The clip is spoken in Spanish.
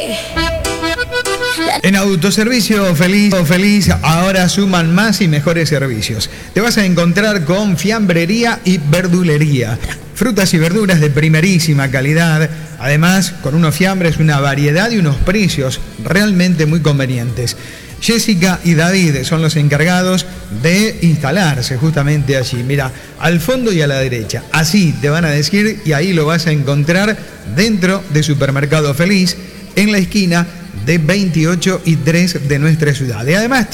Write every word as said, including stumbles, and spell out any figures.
En Autoservicio Feliz, Feliz, ahora suman más y mejores servicios. Te vas a encontrar con fiambrería y verdulería. Frutas y verduras de primerísima calidad. Además, con unos fiambres, una variedad y unos precios realmente muy convenientes. Jessica y David son los encargados de instalarse justamente allí. Mira, al fondo y a la derecha. Así te van a decir y ahí lo vas a encontrar dentro de Supermercado Feliz, en la esquina de veintiocho y tres de nuestra ciudad. Y además